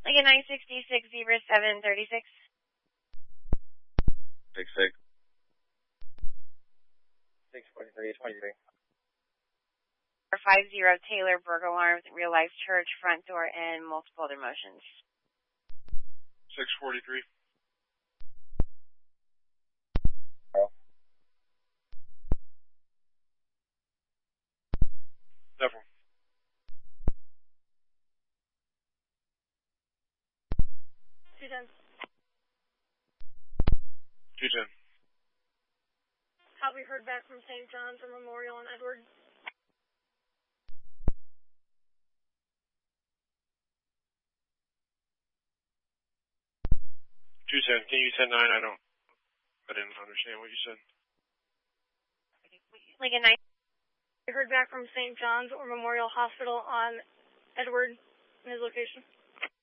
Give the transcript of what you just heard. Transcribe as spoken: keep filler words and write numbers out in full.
Lincoln nine sixty-six, Zebra seven thirty-six. Six six. Six forty-three twenty-three. Five zero Taylor, burglar alarms, real life church, front door, and multiple other motions. Six forty-three. Several. Two ten. Two ten. Have we heard back from Saint John's or Memorial and Edward? Two ten. Can you ten nine? I don't. I didn't understand what you said. Lincoln nine. We heard back from Saint John's or Memorial Hospital on Edward and his location.